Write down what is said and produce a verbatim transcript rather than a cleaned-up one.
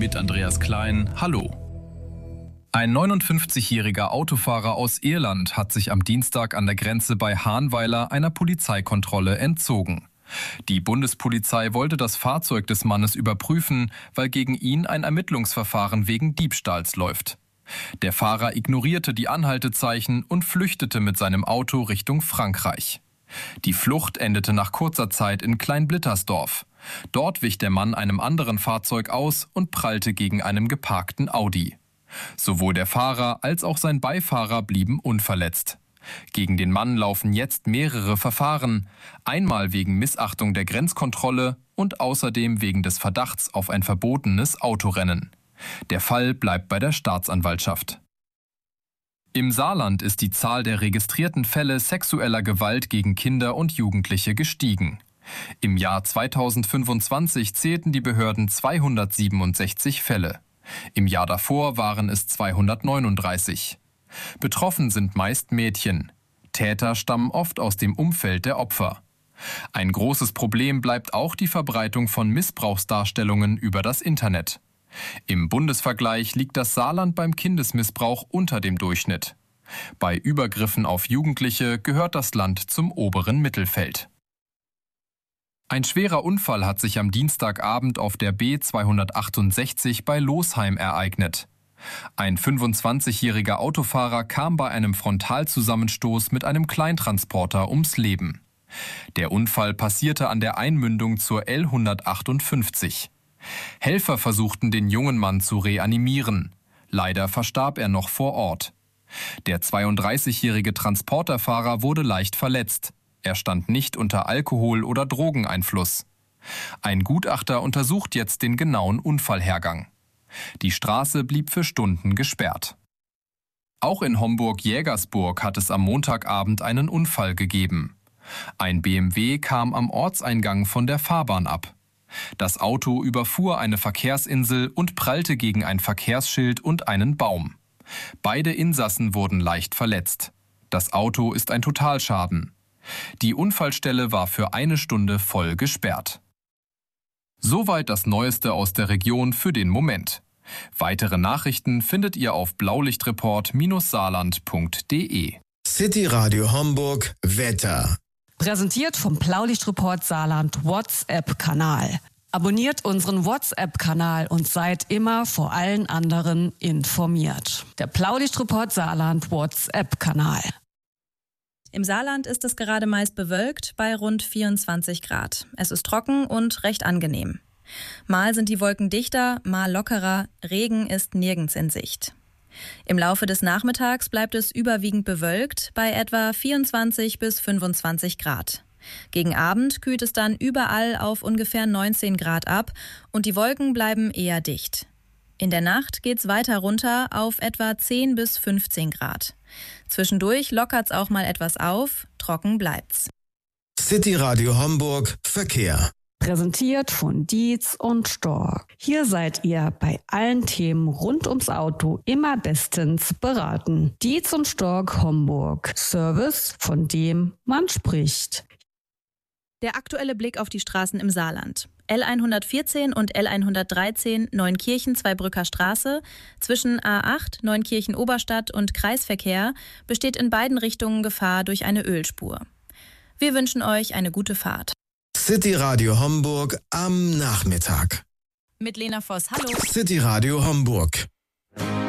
mit Andreas Klein. Hallo. Ein neunundfünfzigjähriger Autofahrer aus Irland hat sich am Dienstag an der Grenze bei Hahnweiler einer Polizeikontrolle entzogen. Die Bundespolizei wollte das Fahrzeug des Mannes überprüfen, weil gegen ihn ein Ermittlungsverfahren wegen Diebstahls läuft. Der Fahrer ignorierte die Anhaltezeichen und flüchtete mit seinem Auto Richtung Frankreich. Die Flucht endete nach kurzer Zeit in Kleinblittersdorf. Dort wich der Mann einem anderen Fahrzeug aus und prallte gegen einen geparkten Audi. Sowohl der Fahrer als auch sein Beifahrer blieben unverletzt. Gegen den Mann laufen jetzt mehrere Verfahren, einmal wegen Missachtung der Grenzkontrolle und außerdem wegen des Verdachts auf ein verbotenes Autorennen. Der Fall bleibt bei der Staatsanwaltschaft. Im Saarland ist die Zahl der registrierten Fälle sexueller Gewalt gegen Kinder und Jugendliche gestiegen. Im Jahr zweitausendfünfundzwanzig zählten die Behörden zweihundertsiebenundsechzig Fälle. Im Jahr davor waren es zweihundertneununddreißig. Betroffen sind meist Mädchen. Täter stammen oft aus dem Umfeld der Opfer. Ein großes Problem bleibt auch die Verbreitung von Missbrauchsdarstellungen über das Internet. Im Bundesvergleich liegt das Saarland beim Kindesmissbrauch unter dem Durchschnitt. Bei Übergriffen auf Jugendliche gehört das Land zum oberen Mittelfeld. Ein schwerer Unfall hat sich am Dienstagabend auf der B zweihundertachtundsechzig bei Losheim ereignet. Ein fünfundzwanzigjähriger Autofahrer kam bei einem Frontalzusammenstoß mit einem Kleintransporter ums Leben. Der Unfall passierte an der Einmündung zur L hundertachtundfünfzig. Helfer versuchten, den jungen Mann zu reanimieren. Leider verstarb er noch vor Ort. Der zweiunddreißigjährige Transporterfahrer wurde leicht verletzt. Er stand nicht unter Alkohol- oder Drogeneinfluss. Ein Gutachter untersucht jetzt den genauen Unfallhergang. Die Straße blieb für Stunden gesperrt. Auch in Homburg-Jägersburg hat es am Montagabend einen Unfall gegeben. Ein B M W kam am Ortseingang von der Fahrbahn ab. Das Auto überfuhr eine Verkehrsinsel und prallte gegen ein Verkehrsschild und einen Baum. Beide Insassen wurden leicht verletzt. Das Auto ist ein Totalschaden. Die Unfallstelle war für eine Stunde voll gesperrt. Soweit das Neueste aus der Region für den Moment. Weitere Nachrichten findet ihr auf blaulichtreport saarland punkt de. City Radio Homburg Wetter. Präsentiert vom Blaulichtreport Saarland WhatsApp-Kanal. Abonniert unseren WhatsApp-Kanal und seid immer vor allen anderen informiert. Der Blaulichtreport Saarland WhatsApp-Kanal. Im Saarland ist es gerade meist bewölkt bei rund vierundzwanzig Grad. Es ist trocken und recht angenehm. Mal sind die Wolken dichter, mal lockerer, Regen ist nirgends in Sicht. Im Laufe des Nachmittags bleibt es überwiegend bewölkt bei etwa vierundzwanzig bis fünfundzwanzig Grad. Gegen Abend kühlt es dann überall auf ungefähr neunzehn Grad ab und die Wolken bleiben eher dicht. In der Nacht geht's weiter runter auf etwa zehn bis fünfzehn Grad. Zwischendurch lockert's auch mal etwas auf, trocken bleibt's. City Radio Homburg Verkehr. Präsentiert von Dietz und Stork. Hier seid ihr bei allen Themen rund ums Auto immer bestens beraten. Dietz und Stork Homburg. Service, von dem man spricht. Der aktuelle Blick auf die Straßen im Saarland. L hundertvierzehn und L hundertdreizehn Neunkirchen-Zweibrücker Straße zwischen A acht Neunkirchen-Oberstadt und Kreisverkehr besteht in beiden Richtungen Gefahr durch eine Ölspur. Wir wünschen euch eine gute Fahrt. City Radio Homburg am Nachmittag. Mit Lena Voss, hallo. City Radio Homburg.